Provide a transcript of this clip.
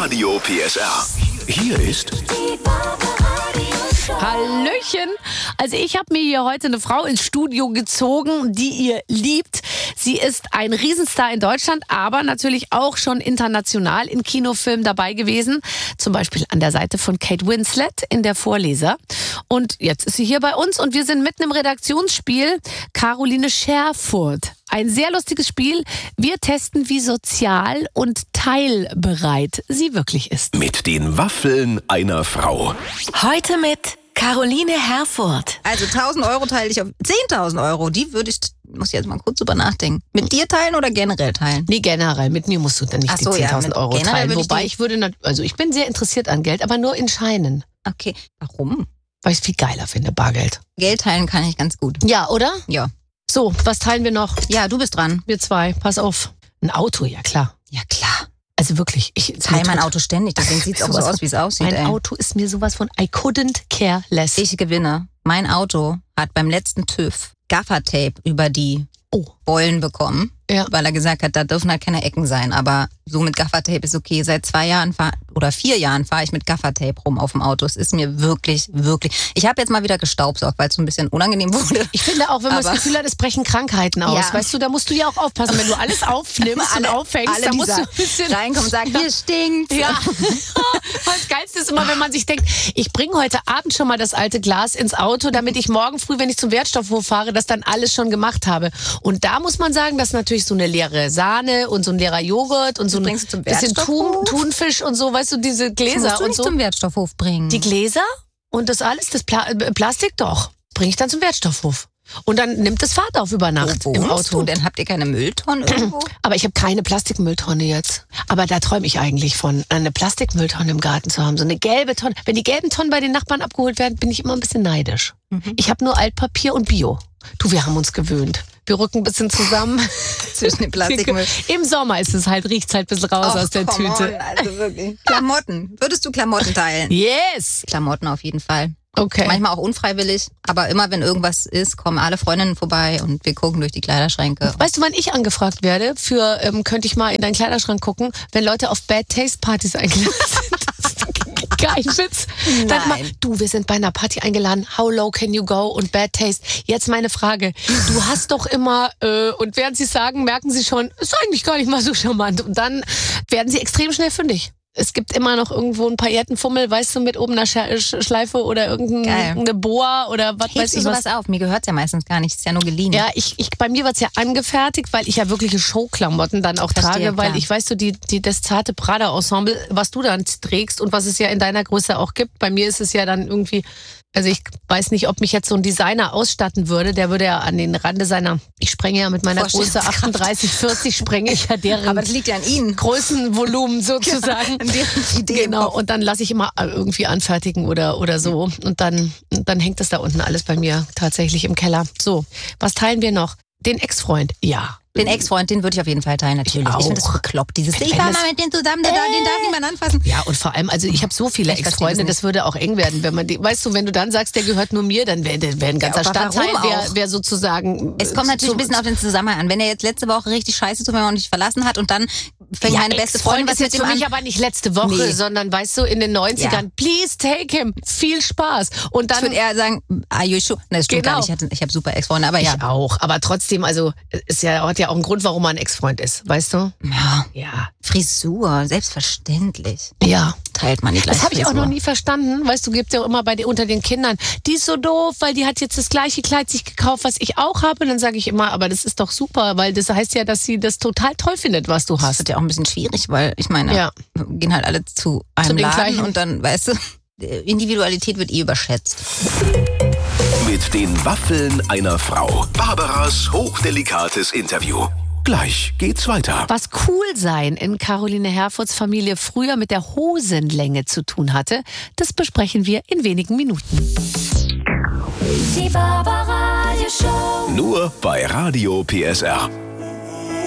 Radio PSR. Hier ist Die Barbaradio-Show. Hallöchen! Also ich habe mir hier heute eine Frau ins Studio gezogen, die ihr liebt. Sie ist ein Riesenstar in Deutschland, aber natürlich auch schon international in Kinofilmen dabei gewesen. Zum Beispiel an der Seite von Kate Winslet in Der Vorleser. Und jetzt ist sie hier bei uns und wir sind mitten im Redaktionsspiel Caroline Scherfurt. Ein sehr lustiges Spiel. Wir testen, wie sozial und teilbereit sie wirklich ist. mit den Waffeln einer Frau. Heute mit Caroline Herfurth. Also 1.000 Euro teile ich auf 10.000 Euro. Die würde ich, muss ich jetzt mal kurz drüber nachdenken. Mit dir teilen oder generell teilen? Nee, generell. Mit mir musst du dann nicht Ach die so, ja, 10.000 mit Euro generell teilen. würde ich Wobei die- ich würde, also ich bin sehr interessiert an Geld, aber nur in Scheinen. Okay. Warum? Weil ich es viel geiler finde, Bargeld. Geld teilen kann ich ganz gut. Ja, oder? Ja. So, was teilen wir noch? Ja, du bist dran. Wir zwei, pass auf. Ein Auto, ja klar. Ja, klar. Also wirklich, ich Teile mein Auto ständig, deswegen sieht es auch so Sowas aus, wie es aussieht. Mein ey. Auto ist mir sowas von I couldn't care less. Ich gewinne. Mein Auto hat beim letzten TÜV Gaffertape über die Beulen bekommen, Ja. weil er gesagt hat, da dürfen halt keine Ecken sein. Aber so mit Gaffertape ist okay. Seit 4 Jahren fahre ich mit Gaffertape rum auf dem Auto. Es ist mir wirklich, wirklich... Ich habe jetzt mal wieder gestaubsaugt, weil es so ein bisschen unangenehm wurde. Ich finde auch, wenn man das Aber- Gefühl hat, es brechen Krankheiten aus. Ja. Weißt du, da musst du ja auch aufpassen. Wenn du alles aufnimmst und aufhängst, alle, dann die musst du ein bisschen... reinkommen und sagen, hier stinkt. Ja, das Geilste ist immer, wenn man sich denkt, ich bringe heute Abend schon mal das alte Glas ins Auto, damit ich morgen früh, wenn ich zum Wertstoffhof fahre, das dann alles schon gemacht habe. Und da muss man sagen, dass natürlich so eine leere Sahne und so ein leerer Joghurt und so ein bringst du zum bisschen Wertstoffhof? Thunfisch und so, weißt du, diese Das Gläser musst du und nicht so. zum Wertstoffhof bringen. Die Gläser und das alles, das Plastik doch, bringe ich dann zum Wertstoffhof. Und dann nimmt es Fahrt auf über Nacht Wo im wohnst Auto. du denn? Habt ihr keine Mülltonnen irgendwo? Aber ich habe keine Plastikmülltonne jetzt. Aber da träume ich eigentlich von, eine Plastikmülltonne im Garten zu haben. So eine gelbe Tonne. Wenn die gelben Tonnen bei den Nachbarn abgeholt werden, bin ich immer ein bisschen neidisch. Ich habe nur Altpapier und Bio. Du, wir haben uns gewöhnt. Wir rücken ein bisschen zusammen. Zwischen den Plastikmüll. Im Sommer ist es halt, riecht's halt ein bisschen raus aus der come Tüte. on, also wirklich. Klamotten. Würdest du Klamotten teilen? Yes! Klamotten auf jeden Fall. Okay. Manchmal auch unfreiwillig, aber immer wenn irgendwas ist, kommen alle Freundinnen vorbei und wir gucken durch die Kleiderschränke. Weißt du, wann ich angefragt werde? Für, könnte ich mal in deinen Kleiderschrank gucken, wenn Leute auf Bad Taste Partys eingeladen sind. Das ist kein Witz. Dann immer, du, wir sind bei einer Party eingeladen. How low can you go? Und Bad Taste. Jetzt meine Frage. Du hast doch immer, und während sie sagen, merken sie schon, ist eigentlich gar nicht mal so charmant. Und dann werden sie extrem schnell fündig. Es gibt immer noch irgendwo einen Paillettenfummel, weißt du, mit oben einer Schleife oder irgendeine Boa oder was weiß Hebst du ich was. sowas auf? Mir gehört's ja meistens gar nicht, ist ja nur geliehen. Ja, bei mir wird's ja angefertigt, weil ich ja wirkliche Showklamotten dann auch Verstehe, trage, weil klar. ich weiß, so das zarte Prada-Ensemble, was du dann trägst und was es ja in deiner Größe auch gibt. Bei mir ist es ja dann irgendwie, also ich weiß nicht, ob mich jetzt so ein Designer ausstatten würde, der würde ja an den Rande seiner, ich sprenge ja mit meiner Größe Vorstellungskraft. 38, 40, sprenge ich ja deren Aber das liegt ja an Ihnen. Größenvolumen sozusagen. An deren Idee. Genau, und dann lasse ich immer irgendwie anfertigen oder so. Und dann hängt es da unten alles bei mir tatsächlich im Keller. So, was teilen wir noch? Den Ex-Freund, ja. Den Ex-Freund, den würde ich auf jeden Fall teilen, natürlich. Ich Ich finde auch. das bekloppt. Dieses, Wenn ich war das- mal mit denen zusammen, den darf niemand anfassen. Ja, und vor allem, also ich habe so viele Ich verstehe Ex-Freunde, das das würde auch eng werden, wenn man die, weißt du, wenn du dann sagst, der gehört nur mir, dann wäre ein ganzer aber Stadtteil, warum auch? wär sozusagen... Es kommt natürlich ein bisschen auf den Zusammenhang an. Wenn er jetzt letzte Woche richtig scheiße zu mir und dich verlassen hat und dann fängt meine beste Freundin was ist mit jetzt ihm für an. mich aber nicht letzte Woche, Nee. sondern weißt du, in den 90ern, Ja. please take him, viel Spaß. Und Ich dann... würde eher sagen, are you sure? Ne, das stimmt Genau. gar nicht. Ich habe super Ex-Freunde, aber ja. Ich auch, aber trotzdem, also hat ja auch einen Grund, warum man ein Ex-Freund ist, weißt du? Ja. Ja. Frisur, selbstverständlich. Ja. Teilt man die gleiche Das habe ich auch Frisur. noch nie verstanden. Weißt du, gibt ja auch immer unter den Kindern, die ist so doof, weil die hat jetzt das gleiche Kleid sich gekauft, was ich auch habe. Und dann sage ich immer, aber das ist doch super, weil das heißt ja, dass sie das total toll findet, was du Das hast. wird ja auch ein bisschen schwierig, weil ich meine, Ja. wir gehen halt alle zu einem den Laden gleichen. und dann, weißt du, Individualität wird überschätzt. Mit den Waffeln einer Frau. Barbaras hochdelikates Interview. Gleich geht's weiter. Was Coolsein in Caroline Herfurths Familie früher mit der Hosenlänge zu tun hatte, das besprechen wir in wenigen Minuten. Die Barbaradio-Show. Nur bei Radio PSR.